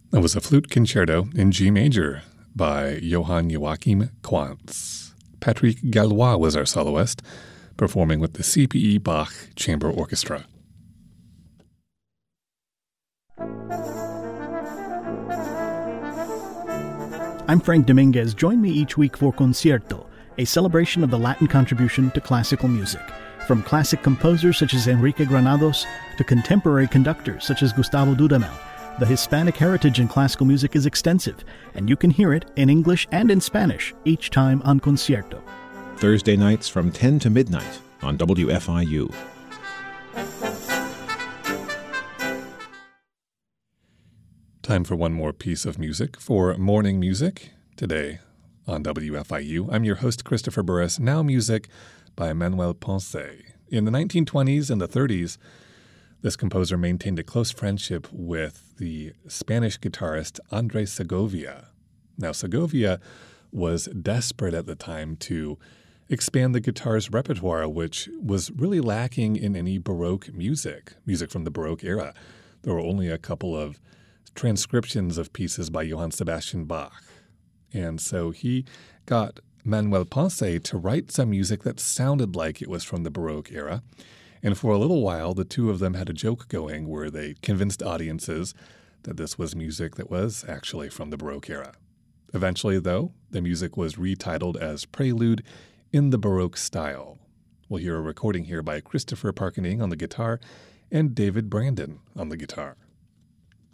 That was a flute concerto in G major by Johann Joachim Quantz. Patrick Gallois was our soloist, performing with the C.P.E. Bach Chamber Orchestra. I'm Frank Dominguez. Join me each week for Concierto, a celebration of the Latin contribution to classical music. From classic composers such as Enrique Granados to contemporary conductors such as Gustavo Dudamel, the Hispanic heritage in classical music is extensive, and you can hear it in English and in Spanish each time on Concierto. Thursday nights from 10 to midnight on WFIU. Time for one more piece of music for Morning Music today on WFIU. I'm your host, Christopher Burris. Now music by Manuel Ponce. In the 1920s and the 30s, this composer maintained a close friendship with the Spanish guitarist Andres Segovia. Now, Segovia was desperate at the time to expand the guitar's repertoire, which was really lacking in any Baroque music from the Baroque era. There were only a couple of transcriptions of pieces by Johann Sebastian Bach. And so he got Manuel Ponce to write some music that sounded like it was from the Baroque era. And for a little while, the two of them had a joke going where they convinced audiences that this was music that was actually from the Baroque era. Eventually, though, the music was retitled as Prelude in the Baroque style. We'll hear a recording here by Christopher Parkening on the guitar and David Brandon on the guitar.